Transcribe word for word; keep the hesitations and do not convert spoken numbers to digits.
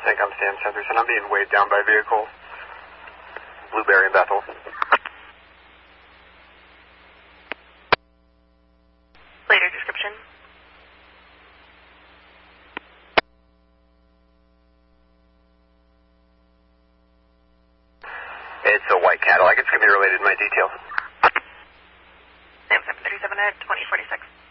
Sancom Stan Centerson. I'm being weighed down by a vehicle. Blueberry and Bethel. Later description. It's a white Cadillac. It's going to be related to my details. Sam seven thirty-seven at twenty forty-six.